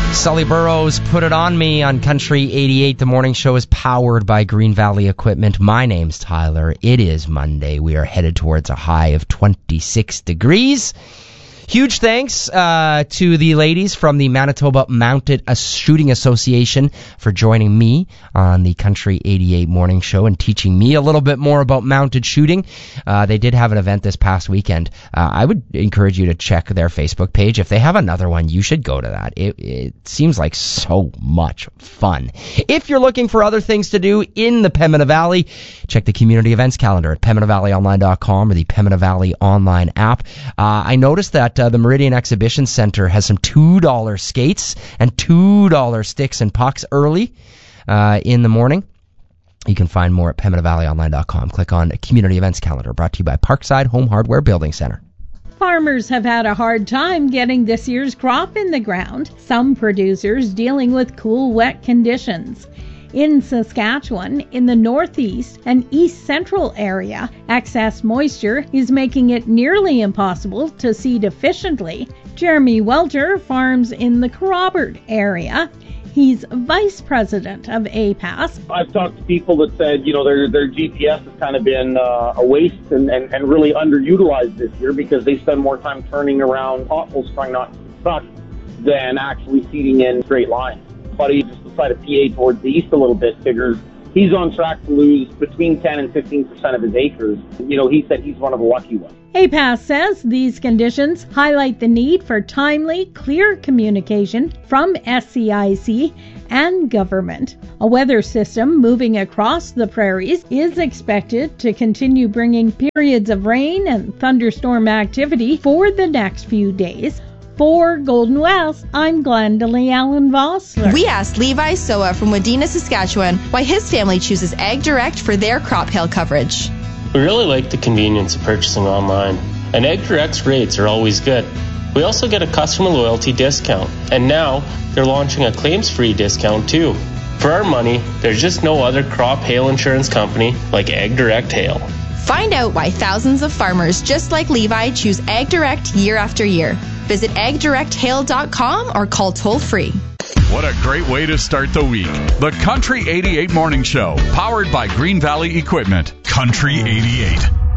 Sully Burrows, Put It On Me on Country 88. The morning show is powered by Green Valley Equipment. My name's Tyler. It is Monday. We are headed towards a high of 26 degrees. Huge thanks to the ladies from the Manitoba Mounted Shooting Association for joining me on the Country 88 morning show and teaching me a little bit more about mounted shooting. They did have an event this past weekend. I would encourage you to check their Facebook page. If they have another one, you should go to that. It seems like so much fun. If you're looking for other things to do in the Pembina Valley, check the community events calendar at PembinaValleyOnline.com or the Pembina Valley online app. I noticed that the Meridian Exhibition Center has some $2 skates and $2 sticks and pucks early in the morning. You can find more at PembinaValleyOnline.com. Click on Community Events Calendar, brought to you by Parkside Home Hardware Building Center. Farmers have had a hard time getting this year's crop in the ground. Some producers dealing with cool, wet conditions. In Saskatchewan, in the northeast and east central area, excess moisture is making it nearly impossible to seed efficiently. Jeremy Welter farms in the Kerrobert area. He's vice president of APAS. I've talked to people that said, their GPS has kind of been a waste and really underutilized this year because they spend more time turning around potholes trying not to suck than actually seeding in straight lines. But he just decided PA towards the east a little bit, figures he's on track to lose between 10 and 15% of his acres. He said he's one of the lucky ones. APAS says these conditions highlight the need for timely, clear communication from SCIC and government. A weather system moving across the prairies is expected to continue bringing periods of rain and thunderstorm activity for the next few days. For Golden West, I'm Glendalee Allen Vossler. We asked Levi Soa from Wadena, Saskatchewan, why his family chooses Ag Direct for their crop hail coverage. We really like the convenience of purchasing online, and Ag Direct's rates are always good. We also get a customer loyalty discount, and now they're launching a claims-free discount too. For our money, there's just no other crop hail insurance company like Ag Direct Hail. Find out why thousands of farmers just like Levi choose Ag Direct year after year. Visit agdirecthail.com or call toll-free. What a great way to start the week. The Country 88 Morning Show, powered by Green Valley Equipment. Country 88.